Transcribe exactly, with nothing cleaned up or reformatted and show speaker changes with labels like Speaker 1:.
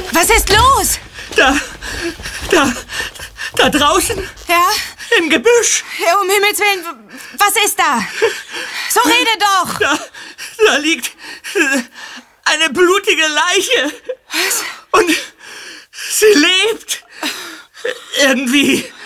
Speaker 1: Was ist los?
Speaker 2: Da, da, da draußen.
Speaker 1: Ja?
Speaker 2: Im Gebüsch.
Speaker 1: Ja, um Himmels Willen, was ist da? So rede doch.
Speaker 2: Da, da liegt eine blutige Leiche.
Speaker 1: Was?
Speaker 2: Und sie lebt. Irgendwie